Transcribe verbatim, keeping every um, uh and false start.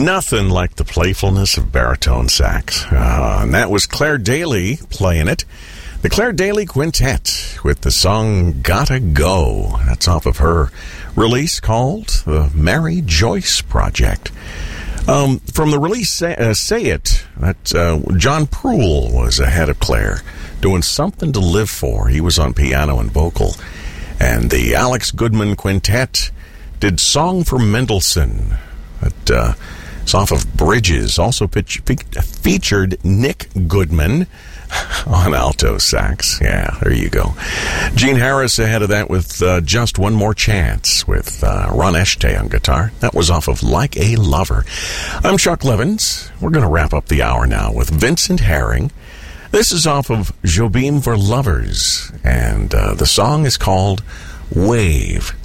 Nothing like the playfulness of baritone sax. Uh, and that was Claire Daly playing it. The Claire Daly Quintet with the song Gotta Go. That's off of her release called the Mary Joyce Project. Um, from the release Say, uh, Say It, that uh, John Proul was ahead of Claire, doing Something to Live For. He was on piano and vocal. And the Alex Goodman Quintet did Song for Mendelssohn. That uh, it's off of Bridges. Also pitch, fe- featured Nick Goodman on alto sax. Yeah, there you go. Gene Harris ahead of that with uh, Just One More Chance with uh, Ron Eshte on guitar. That was off of Like a Lover. I'm Chuck Levins. We're going to wrap up the hour now with Vincent Herring. This is off of Jobim for Lovers, and uh, the song is called Wave.